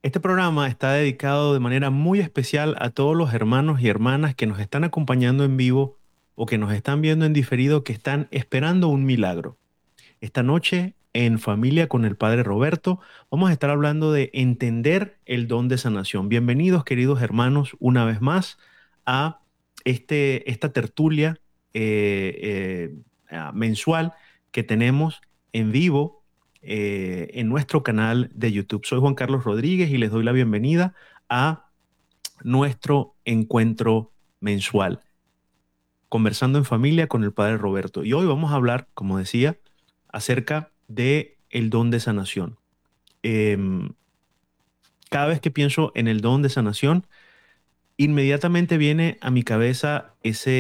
Este programa está dedicado de manera muy especial a todos los hermanos y hermanas que nos están acompañando en vivo o que nos están viendo en diferido, que están esperando un milagro. Esta noche, en Familia con el Padre Roberto, vamos a estar hablando de entender el don de sanación. Bienvenidos, queridos hermanos, una vez más a esta tertulia mensual que tenemos en vivo en nuestro canal de YouTube. Soy Juan Carlos Rodríguez y les doy la bienvenida a nuestro encuentro mensual, conversando en familia con el Padre Roberto. Y hoy vamos a hablar, como decía, acerca de el don de sanación. Em, Cada vez que pienso en el don de sanación, inmediatamente viene a mi cabeza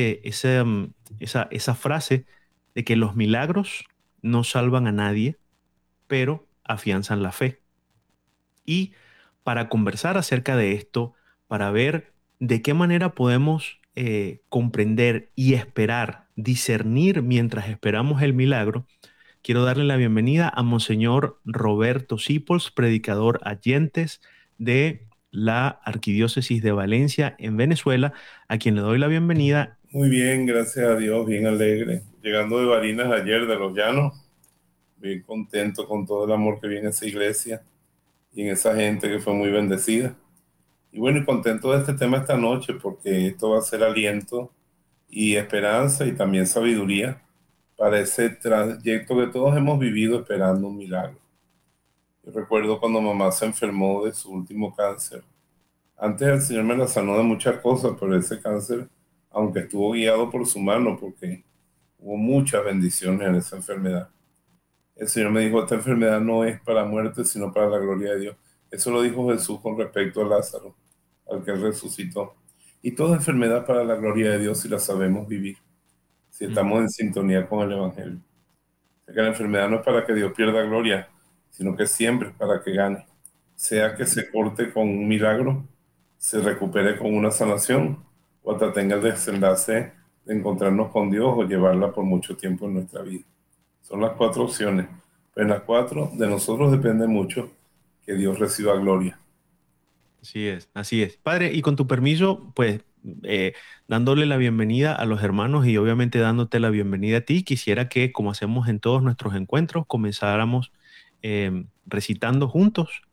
esa frase de que los milagros no salvan a nadie, pero afianzan la fe. Y para conversar acerca de esto, para ver de qué manera podemos comprender y esperar, discernir mientras esperamos el milagro, quiero darle la bienvenida a Monseñor Roberto Sipols, predicador ayentes de la Arquidiócesis de Valencia en Venezuela, a quien le doy la bienvenida. Muy bien, gracias a Dios, bien alegre. Llegando de Barinas ayer de Los Llanos, bien contento con todo el amor que vi en esa iglesia y en esa gente que fue muy bendecida. Y bueno, y contento de este tema esta noche porque esto va a ser aliento y esperanza y también sabiduría para ese trayecto que todos hemos vivido esperando un milagro. Yo recuerdo cuando mamá se enfermó de su último cáncer. Antes el Señor me la sanó de muchas cosas, pero ese cáncer, aunque estuvo guiado por su mano, porque hubo muchas bendiciones en esa enfermedad. El Señor me dijo, esta enfermedad no es para muerte, sino para la gloria de Dios. Eso lo dijo Jesús con respecto a Lázaro, al que él resucitó. Y toda enfermedad para la gloria de Dios si la sabemos vivir, si Mm. estamos en sintonía con el Evangelio. O sea que la enfermedad no es para que Dios pierda gloria, sino que siempre es para que gane. Sea que se corte con un milagro, se recupere con una sanación, o hasta tenga el desenlace de encontrarnos con Dios o llevarla por mucho tiempo en nuestra vida. Son las cuatro opciones. Pero en las cuatro de nosotros depende mucho que Dios reciba gloria. Así es, así es. Padre, y con tu permiso, pues eh, dándole la bienvenida a los hermanos y obviamente dándote la bienvenida a ti, quisiera que, como hacemos en todos nuestros encuentros, comenzáramos recitando juntos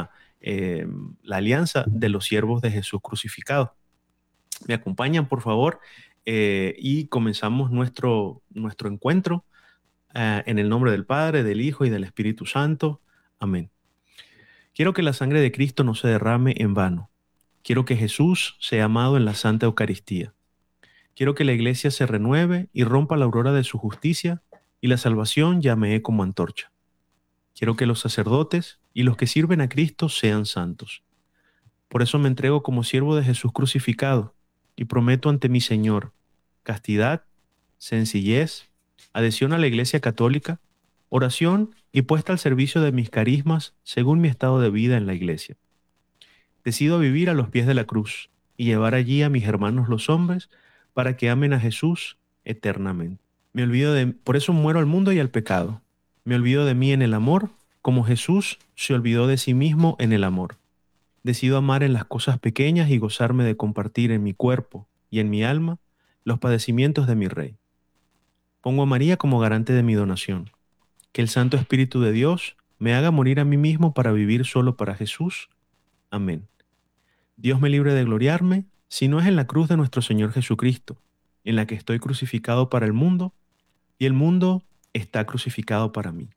la alianza de los siervos de Jesús crucificado. ¿Me acompañan, por favor? Y comenzamos nuestro encuentro en el nombre del Padre, del Hijo y del Espíritu Santo. Amén. Quiero que la sangre de Cristo no se derrame en vano. Quiero que Jesús sea amado en la Santa Eucaristía. Quiero que la Iglesia se renueve y rompa la aurora de su justicia y la salvación llamee como antorcha. Quiero que los sacerdotes y los que sirven a Cristo sean santos. Por eso me entrego como siervo de Jesús crucificado y prometo ante mi Señor castidad, sencillez, adhesión a la Iglesia Católica, oración y puesta al servicio de mis carismas según mi estado de vida en la Iglesia. Decido vivir a los pies de la cruz y llevar allí a mis hermanos los hombres para que amen a Jesús eternamente. Por eso muero al mundo y al pecado. Me olvido de mí en el amor, como Jesús se olvidó de sí mismo en el amor. Decido amar en las cosas pequeñas y gozarme de compartir en mi cuerpo y en mi alma los padecimientos de mi Rey. Pongo a María como garante de mi donación. Que el Santo Espíritu de Dios me haga morir a mí mismo para vivir solo para Jesús. Amén. Dios me libre de gloriarme, si no es en la cruz de nuestro Señor Jesucristo, en la que estoy crucificado para el mundo y el mundo está crucificado para mí.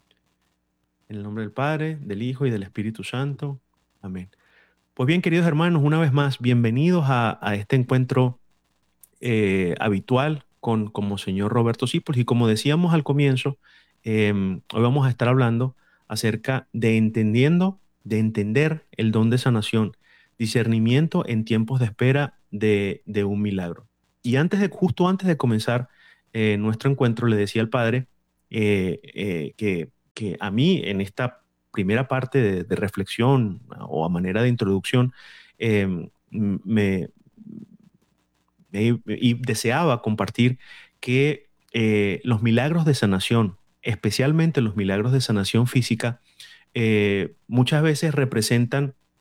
En el nombre del Padre, del Hijo y del Espíritu Santo. Amén. Pues bien, queridos hermanos, una vez más, bienvenidos a este encuentro habitual con Monseñor Roberto Sipols. Y como decíamos al comienzo, hoy vamos a estar hablando acerca de entender el don de sanación, discernimiento en tiempos de espera de un milagro. Y justo antes de comenzar nuestro encuentro, le decía al Padre que a mí en esta primera parte de reflexión o a manera de introducción, me, y deseaba compartir que los milagros de sanación, especialmente los milagros de sanación física, muchas veces representan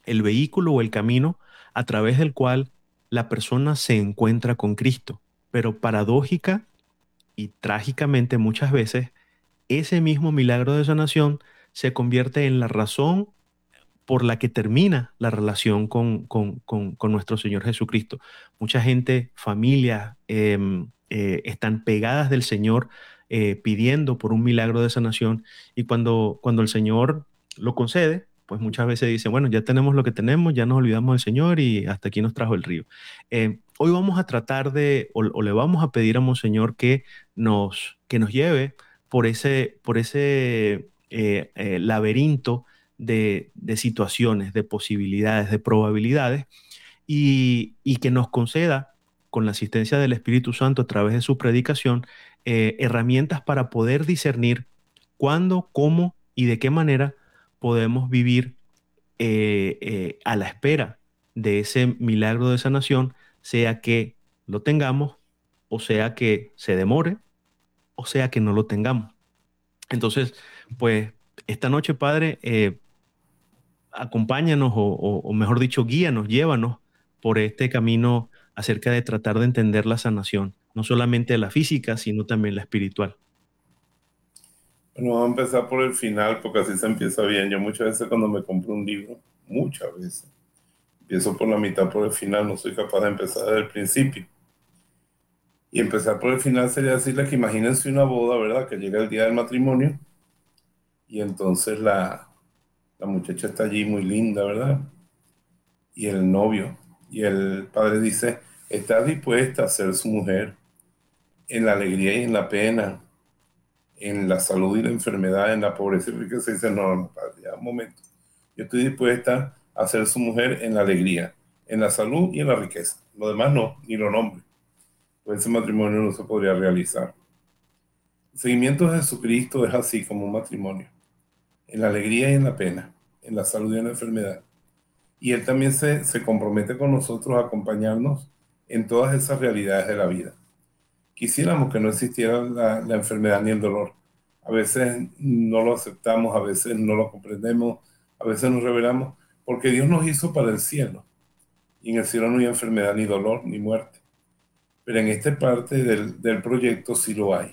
el vehículo o el camino a través del cual la persona se encuentra con Cristo. Pero paradójica y trágicamente muchas veces, ese mismo milagro de sanación se convierte en la razón por la que termina la relación con nuestro Señor Jesucristo. Mucha gente, familias, están pegadas del Señor pidiendo por un milagro de sanación y cuando el Señor lo concede, pues muchas veces dicen, bueno, ya tenemos lo que tenemos, ya nos olvidamos del Señor y hasta aquí nos trajo el río. Hoy vamos a tratar o le vamos a pedir a Monseñor que nos lleve por ese laberinto de situaciones, de posibilidades, de probabilidades, y que nos conceda, con la asistencia del Espíritu Santo a través de su predicación, herramientas para poder discernir cuándo, cómo y de qué manera podemos vivir a la espera de ese milagro de sanación, sea que lo tengamos, o sea que se demore, o sea que no lo tengamos. Entonces, pues esta noche, Padre, acompáñanos o mejor dicho, guíanos, llévanos por este camino acerca de tratar de entender la sanación, no solamente la física, sino también la espiritual. Bueno, vamos a empezar por el final porque así se empieza bien. Yo muchas veces cuando me compro un libro, muchas veces, empiezo por la mitad, por el final, no soy capaz de empezar desde el principio. Y empezar por el final sería decirles que imagínense una boda, ¿verdad? Que llega el día del matrimonio y entonces la muchacha está allí muy linda, ¿verdad? Y el novio, y el padre dice, ¿estás dispuesta a ser su mujer en la alegría y en la pena, en la salud y la enfermedad, en la pobreza y riqueza? Y dice, no, no, padre, ya, un momento. Yo estoy dispuesta a ser su mujer en la alegría, en la salud y en la riqueza. Lo demás no, ni lo nombre. Pues ese matrimonio no se podría realizar. El seguimiento de Jesucristo es así como un matrimonio, en la alegría y en la pena, en la salud y en la enfermedad. Y Él también se compromete con nosotros a acompañarnos en todas esas realidades de la vida. Quisiéramos que no existiera la enfermedad ni el dolor. A veces no lo aceptamos, a veces no lo comprendemos, a veces nos rebelamos, porque Dios nos hizo para el cielo. Y en el cielo no hay enfermedad, ni dolor, ni muerte. Pero en esta parte del proyecto sí lo hay.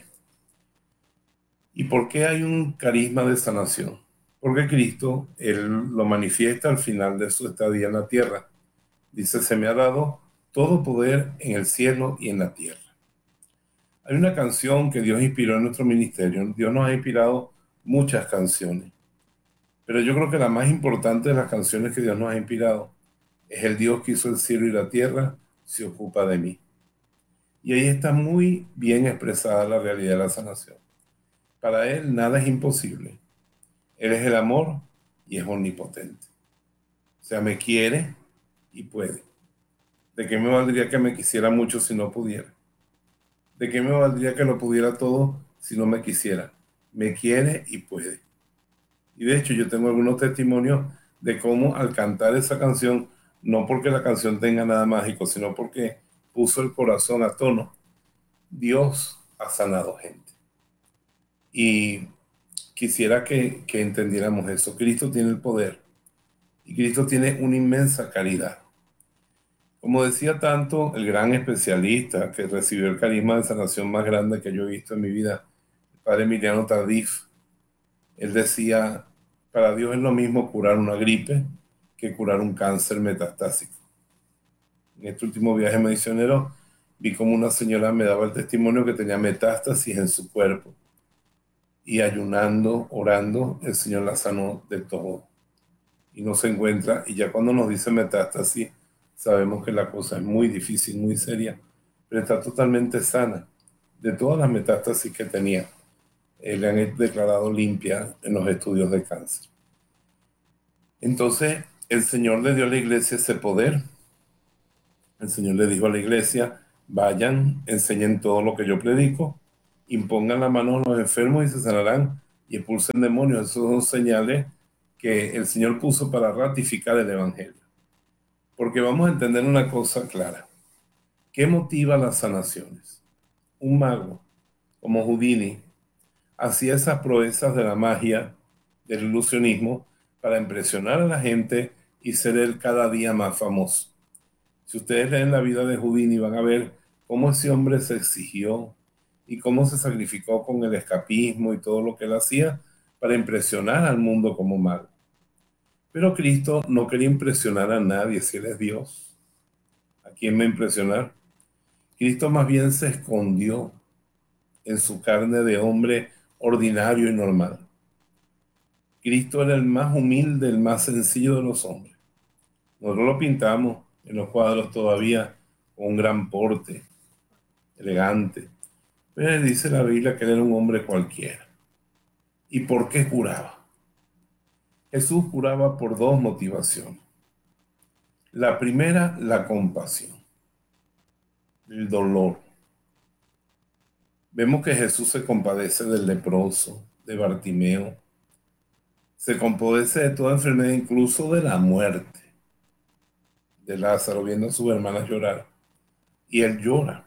¿Y por qué hay un carisma de sanación? Porque Cristo, Él lo manifiesta al final de su estadía en la tierra. Dice, se me ha dado todo poder en el cielo y en la tierra. Hay una canción que Dios inspiró en nuestro ministerio. Dios nos ha inspirado muchas canciones. Pero yo creo que la más importante de las canciones que Dios nos ha inspirado es el Dios que hizo el cielo y la tierra, se ocupa de mí. Y ahí está muy bien expresada la realidad de la sanación. Para Él nada es imposible. Él es el amor y es omnipotente. O sea, me quiere y puede. ¿De qué me valdría que me quisiera mucho si no pudiera? ¿De qué me valdría que lo pudiera todo si no me quisiera? Me quiere y puede. Y de hecho yo tengo algunos testimonios de cómo al cantar esa canción, no porque la canción tenga nada mágico, sino porque puso el corazón a tono, Dios ha sanado gente. Y quisiera que entendiéramos eso. Cristo tiene el poder y Cristo tiene una inmensa caridad. Como decía tanto el gran especialista que recibió el carisma de sanación más grande que yo he visto en mi vida, el padre Emiliano Tardif, él decía, para Dios es lo mismo curar una gripe que curar un cáncer metastásico. En este último viaje misionero vi como una señora me daba el testimonio que tenía metástasis en su cuerpo y ayunando, orando, el Señor la sanó de todo y no se encuentra. Y ya cuando nos dice metástasis, sabemos que la cosa es muy difícil, muy seria, pero está totalmente sana de todas las metástasis que tenía. Le han declarado limpia en los estudios de cáncer. Entonces, el Señor le dio a la iglesia ese poder. El Señor le dijo a la iglesia, vayan, enseñen todo lo que yo predico, impongan la mano a los enfermos y se sanarán y expulsen demonios. Esos son señales que el Señor puso para ratificar el Evangelio. Porque vamos a entender una cosa clara. ¿Qué motiva las sanaciones? Un mago como Houdini hacía esas proezas de la magia, del ilusionismo, para impresionar a la gente, y ser él cada día más famoso. Si ustedes leen la vida de Houdini van a ver cómo ese hombre se exigió y cómo se sacrificó con el escapismo y todo lo que él hacía para impresionar al mundo como mago. Pero Cristo no quería impresionar a nadie si él es Dios. ¿A quién va a impresionar? Cristo más bien se escondió en su carne de hombre ordinario y normal. Cristo era el más humilde, el más sencillo de los hombres. Nosotros lo pintamos en los cuadros todavía con un gran porte, elegante. Pero dice la Biblia que él era un hombre cualquiera. ¿Y por qué curaba? Jesús curaba por dos motivaciones. La primera, la compasión, el dolor. Vemos que Jesús se compadece del leproso, de Bartimeo, se compadece de toda enfermedad, incluso de la muerte, de Lázaro, viendo a sus hermanas llorar. Y él llora.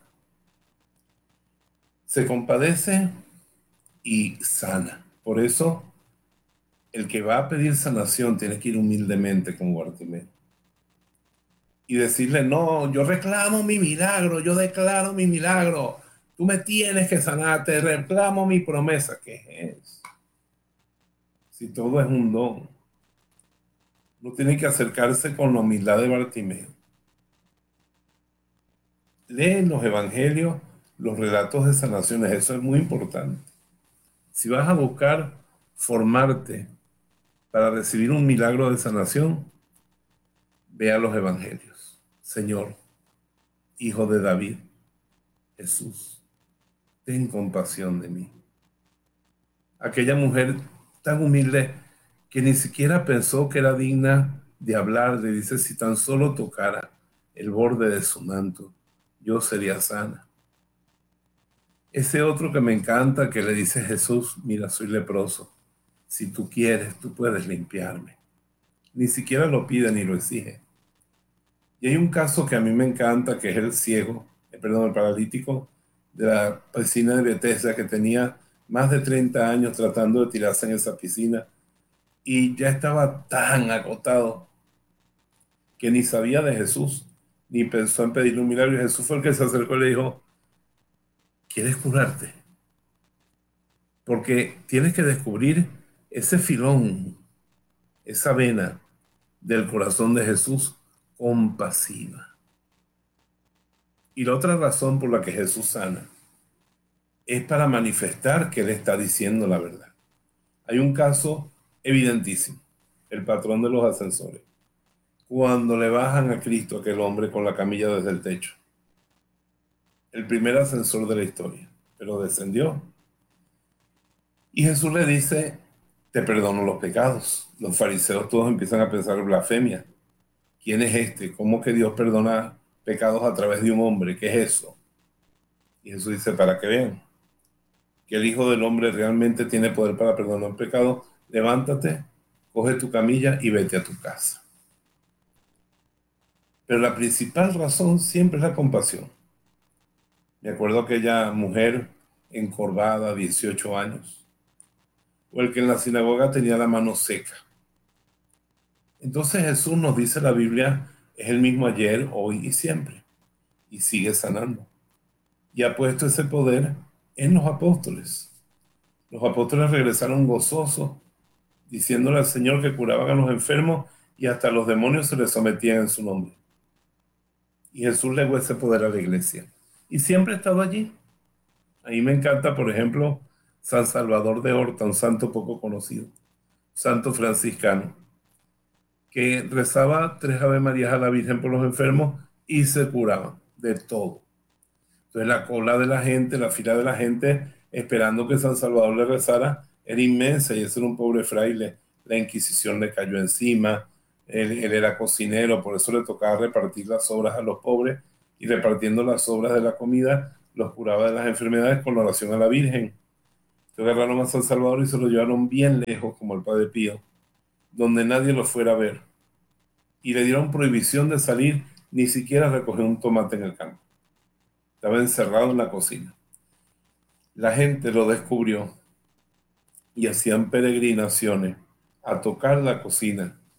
Se compadece y sana. Por eso, el que va a pedir sanación tiene que ir humildemente con Bartimeo y decirle: no, yo reclamo mi milagro, yo declaro mi milagro, tú me tienes que sanar, te reclamo mi promesa. ¿Qué es? Si todo es un don, no tiene que acercarse con la humildad de Bartimeo. Lee en los evangelios los relatos de sanaciones, eso es muy importante. Si vas a buscar formarte para recibir un milagro de sanación, vea los evangelios. Señor, Hijo de David, Jesús, ten compasión de mí. Aquella mujer tan humilde que ni siquiera pensó que era digna de hablar, le dice: si tan solo tocara el borde de su manto, yo sería sana. Ese otro que me encanta, que le dice a Jesús: mira, soy leproso, si tú quieres, tú puedes limpiarme. Ni siquiera lo pide ni lo exige. Y hay un caso que a mí me encanta, que es el ciego, el paralítico de la piscina de Bethesda, que tenía más de 30 años tratando de tirarse en esa piscina y ya estaba tan agotado que ni sabía de Jesús, ni pensó en pedirle un milagro. Y Jesús fue el que se acercó y le dijo: ¿quieres curarte? Porque tienes que descubrir ese filón, esa vena del corazón de Jesús compasiva. Y la otra razón por la que Jesús sana es para manifestar que Él está diciendo la verdad. Hay un caso evidentísimo, el patrón de los ascensores. Cuando le bajan a Cristo, aquel hombre con la camilla desde el techo, el primer ascensor de la historia, pero descendió. Y Jesús le dice: te perdono los pecados. Los fariseos todos empiezan a pensar blasfemia. ¿Quién es este? ¿Cómo que Dios perdona pecados a través de un hombre? ¿Qué es eso? Y Jesús dice: para que vean que el Hijo del Hombre realmente tiene poder para perdonar pecados, levántate, coge tu camilla y vete a tu casa. Pero la principal razón siempre es la compasión. Me acuerdo aquella mujer encorvada, 18 años, o el que en la sinagoga tenía la mano seca. Entonces Jesús, nos dice la Biblia, es el mismo ayer, hoy y siempre, y sigue sanando. Y ha puesto ese poder en los apóstoles. Los apóstoles regresaron gozosos, diciéndole al Señor que curaban a los enfermos y hasta los demonios se les sometían en su nombre. Y Jesús legó ese poder a la iglesia. Y siempre ha estado allí. A mí me encanta, por ejemplo, San Salvador de Horta, un santo poco conocido, santo franciscano, que rezaba 3 Ave Marías a la Virgen por los enfermos y se curaba de todo. Entonces la cola de la gente, la fila de la gente, esperando que San Salvador le rezara, era inmensa, y ese era un pobre fraile. La Inquisición le cayó encima, él era cocinero, por eso le tocaba repartir las sobras a los pobres, y repartiendo las sobras de la comida, los curaba de las enfermedades con la oración a la Virgen. Entonces agarraron a San Salvador y se lo llevaron bien lejos, como el Padre Pío, donde nadie lo fuera a ver. Y le dieron prohibición de salir, ni siquiera a recoger un tomate en el campo. Estaba encerrado en la cocina. La gente lo descubrió y hacían peregrinaciones a tocar la cocina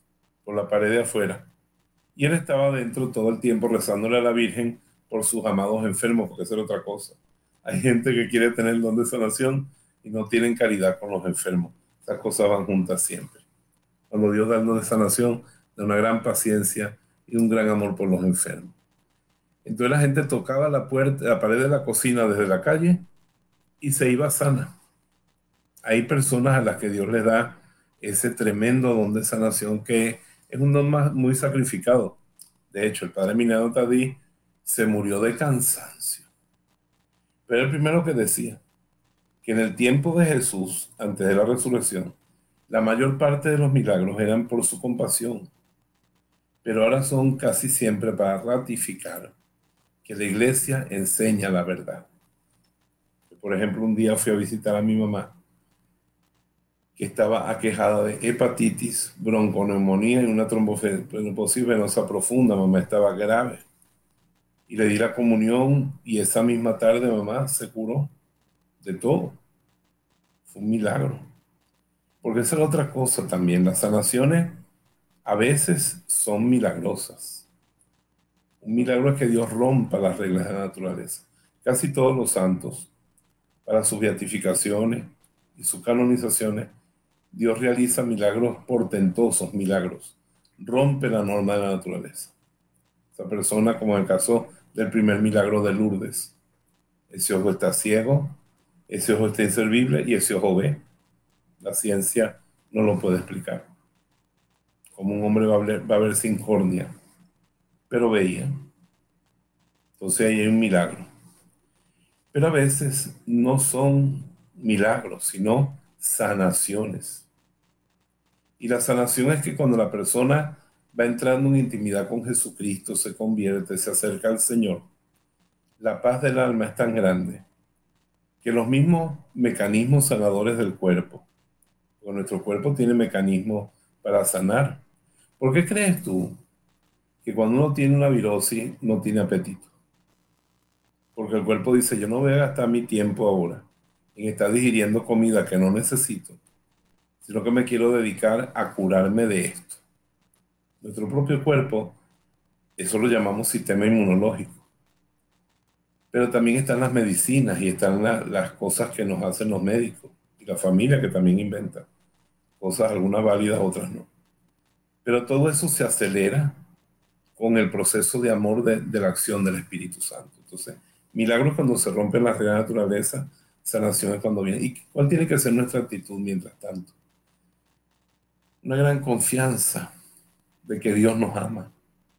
por la pared de afuera. Y él estaba adentro todo el tiempo rezándole a la Virgen por sus amados enfermos, porque esa era otra cosa. Hay gente que quiere tener el don de sanación y no tienen caridad con los enfermos. Esas cosas van juntas siempre. Cuando Dios da el don de sanación, da una gran paciencia y un gran amor por los enfermos. Entonces la gente tocaba la puerta, la pared de la cocina desde la calle y se iba sana. Hay personas a las que Dios les da ese tremendo don de sanación que es un don muy sacrificado. De hecho, el padre Emiliano Tadí se murió de cansancio. Pero el primero que decía que en el tiempo de Jesús, antes de la resurrección, la mayor parte de los milagros eran por su compasión, pero ahora son casi siempre para ratificar que la iglesia enseña la verdad. Por ejemplo, un día fui a visitar a mi mamá, que estaba aquejada de hepatitis, bronconeumonía y una trombosis venosa profunda. Mamá estaba grave. Y le di la comunión y esa misma tarde mamá se curó de todo. Fue un milagro. Porque esa es la otra cosa también. Las sanaciones a veces son milagrosas. Un milagro es que Dios rompa las reglas de la naturaleza. Casi todos los santos, para sus beatificaciones y sus canonizaciones, Dios realiza milagros portentosos, milagros. Rompe la norma de la naturaleza. Esa persona, como en el caso del primer milagro de Lourdes, ese ojo está ciego, ese ojo está inservible y ese ojo ve. La ciencia no lo puede explicar. Como un hombre va a ver sin córnea, pero veía. Entonces ahí hay un milagro. Pero a veces no son milagros, sino sanaciones. Y la sanación es que cuando la persona va entrando en intimidad con Jesucristo, se convierte, se acerca al Señor, la paz del alma es tan grande que los mismos mecanismos sanadores del cuerpo, porque nuestro cuerpo tiene mecanismos para sanar. ¿Por qué crees tú que cuando uno tiene una virosis no tiene apetito? Porque el cuerpo dice, yo no voy a gastar mi tiempo ahora en estar digiriendo comida que no necesito, sino que me quiero dedicar a curarme de esto. Nuestro propio cuerpo, eso lo llamamos sistema inmunológico. Pero también están las medicinas y están las cosas que nos hacen los médicos y la familia que también inventa. Cosas, algunas válidas, otras no. Pero todo eso se acelera con el proceso de amor de la acción del Espíritu Santo. Entonces, milagros cuando se rompen las reglas de la naturaleza, sanación es cuando viene. ¿Y cuál tiene que ser nuestra actitud mientras tanto? Una gran confianza de que Dios nos ama,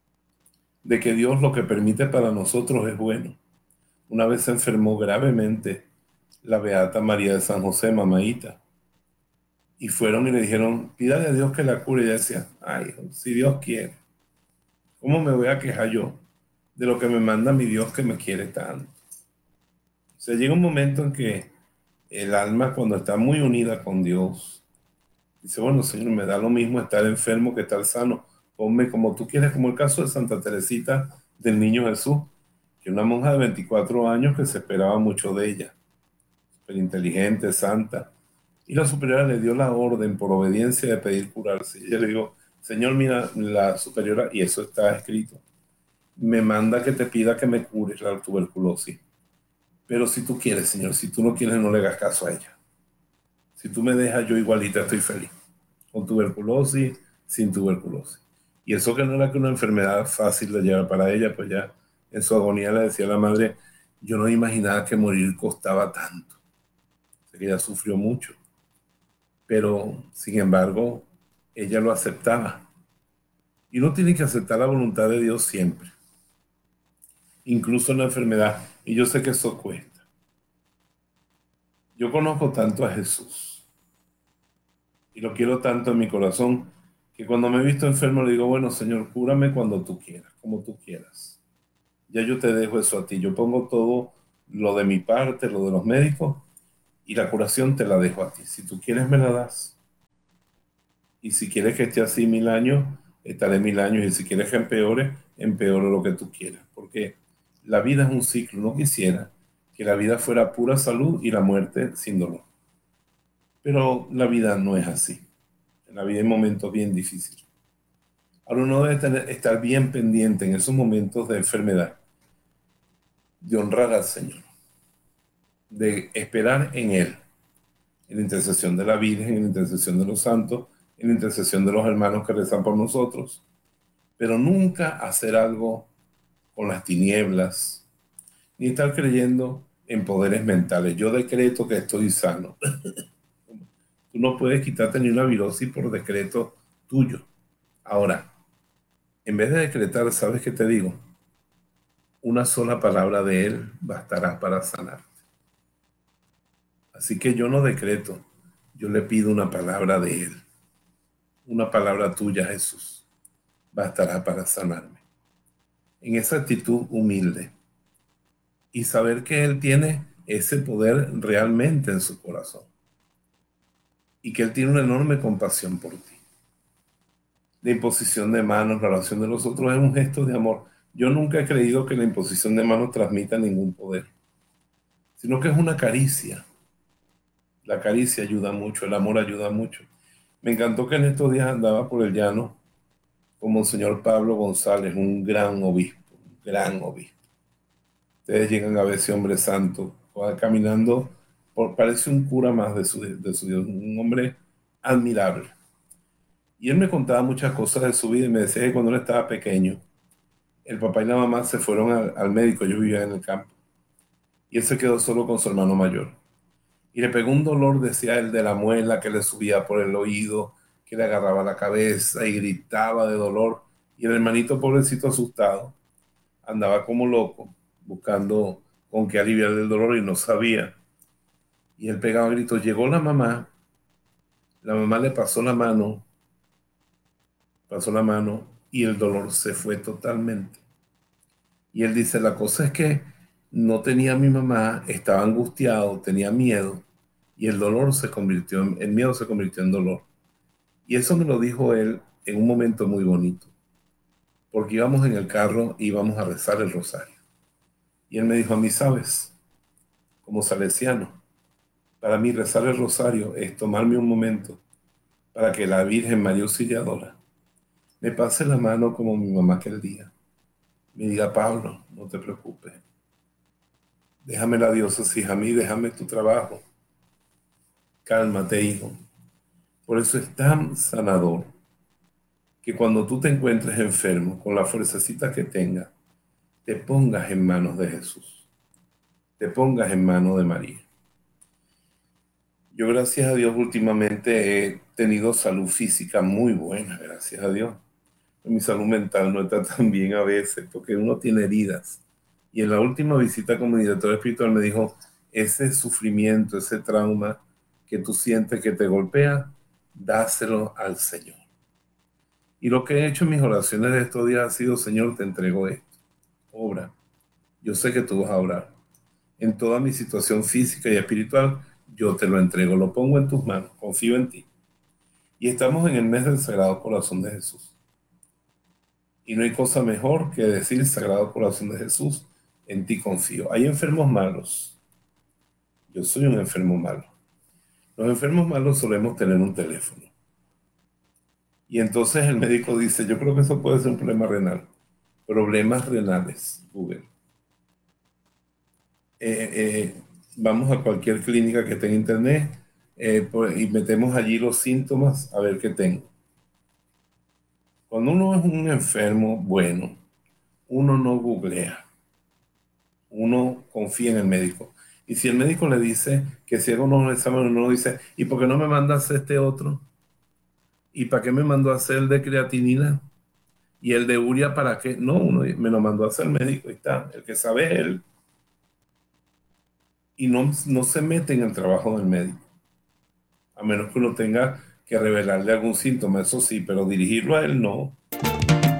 de que Dios lo que permite para nosotros es bueno. Una vez se enfermó gravemente la Beata María de San José, mamaíta, y fueron y le dijeron, pídale a Dios que la cure. Y ella decía, ay, si Dios quiere, ¿cómo me voy a quejar yo de lo que me manda mi Dios que me quiere tanto? O sea, llega un momento en que el alma, cuando está muy unida con Dios, dice, bueno, Señor, me da lo mismo estar enfermo que estar sano. Ponme como tú quieres, como el caso de Santa Teresita del Niño Jesús, que una monja de 24 años que se esperaba mucho de ella, súper inteligente, santa. Y la superiora le dio la orden por obediencia de pedir curarse. Y ella le dijo, Señor, mira, la superiora, y eso está escrito, me manda que te pida que me cures la tuberculosis. Pero si tú quieres, Señor, si tú no quieres, no le hagas caso a ella. Si tú me dejas, yo igualita estoy feliz. Con tuberculosis, sin tuberculosis. Y eso que no era que una enfermedad fácil de llevar para ella, pues ya en su agonía le decía a la madre, yo no imaginaba que morir costaba tanto. O sea, que ella sufrió mucho. Pero, sin embargo, ella lo aceptaba. Y uno tiene que aceptar la voluntad de Dios siempre, incluso en la enfermedad. Y yo sé que eso cuesta. Yo conozco tanto a Jesús y lo quiero tanto en mi corazón que cuando me he visto enfermo le digo, bueno, Señor, cúrame cuando tú quieras, como tú quieras. Ya yo te dejo eso a ti. Yo pongo todo lo de mi parte, lo de los médicos, y la curación te la dejo a ti. Si tú quieres, me la das. Y si quieres que esté así 1000 años, estaré 1000 años. Y si quieres que empeore, empeoro lo que tú quieras. Porque la vida es un ciclo. No quisiera que la vida fuera pura salud y la muerte sin dolor. Pero la vida no es así. En la vida hay momentos bien difíciles. Ahora uno debe estar bien pendiente en esos momentos de enfermedad, de honrar al Señor, de esperar en Él, en la intercesión de la Virgen, en la intercesión de los santos, en la intercesión de los hermanos que rezan por nosotros, pero nunca hacer algo con las tinieblas, ni estar creyendo en poderes mentales. Yo decreto que estoy sano. Tú no puedes quitarte ni una virosis por decreto tuyo. Ahora, en vez de decretar, ¿sabes qué te digo? Una sola palabra de Él bastará para sanar. Así que yo no decreto, yo le pido una palabra de Él. Una palabra tuya, Jesús, bastará para sanarme. En esa actitud humilde y saber que Él tiene ese poder realmente en su corazón y que Él tiene una enorme compasión por ti. La imposición de manos, la oración de los otros es un gesto de amor. Yo nunca he creído que la imposición de manos transmita ningún poder, sino que es una caricia. La caricia ayuda mucho, el amor ayuda mucho. Me encantó que en estos días andaba por el llano con Monseñor Pablo González, un gran obispo, un gran obispo. Ustedes llegan a ver ese hombre santo, va caminando, parece un cura más de su Dios, un hombre admirable. Y él me contaba muchas cosas de su vida y me decía que cuando él estaba pequeño, el papá y la mamá se fueron al médico, yo vivía en el campo, y él se quedó solo con su hermano mayor. Y le pegó un dolor, decía él, de la muela que le subía por el oído, que le agarraba la cabeza y gritaba de dolor. Y el hermanito pobrecito asustado andaba como loco, buscando con qué aliviar el dolor y no sabía. Y él pegaba gritos. Llegó la mamá le pasó la mano y el dolor se fue totalmente. Y él dice, la cosa es que no tenía a mi mamá, estaba angustiado, tenía miedo y el dolor el miedo se convirtió en dolor. Y eso me lo dijo él en un momento muy bonito, porque íbamos en el carro y íbamos a rezar el rosario. Y él me dijo a mí, sabes, como salesiano, para mí rezar el rosario es tomarme un momento para que la Virgen María Auxiliadora me pase la mano como mi mamá aquel día. Me diga, Pablo, no te preocupes. Déjame la diócesis a mí, déjame tu trabajo. Cálmate, hijo. Por eso es tan sanador que cuando tú te encuentres enfermo, con la fuercecita que tengas, te pongas en manos de Jesús. Te pongas en manos de María. Yo, gracias a Dios, últimamente he tenido salud física muy buena, gracias a Dios. Mi salud mental no está tan bien a veces, porque uno tiene heridas. Y en la última visita con mi director espiritual me dijo, ese sufrimiento, ese trauma que tú sientes que te golpea, dáselo al Señor. Y lo que he hecho en mis oraciones de estos días ha sido, Señor, te entrego esto. Obra. Yo sé que tú vas a obrar. En toda mi situación física y espiritual, yo te lo entrego, lo pongo en tus manos, confío en ti. Y estamos en el mes del Sagrado Corazón de Jesús. Y no hay cosa mejor que decir, Sagrado Corazón de Jesús, en ti confío. Hay enfermos malos. Yo soy un enfermo malo. Los enfermos malos solemos tener un teléfono. Y entonces el médico dice, yo creo que eso puede ser un problema renal. Problemas renales, Google. Vamos a cualquier clínica que esté en internet y metemos allí los síntomas a ver qué tengo. Cuando uno es un enfermo bueno, uno no googlea, uno confía en el médico. Y si el médico le dice que si hago unos exámenes, uno dice, ¿y por qué no me manda a hacer este otro? ¿Y para qué me mandó a hacer el de creatinina? ¿Y el de urea para qué? No, uno me lo mandó a hacer el médico y está, el que sabe es él. Y no se mete en el trabajo del médico, a menos que uno tenga que revelarle algún síntoma, eso sí, pero dirigirlo a él no.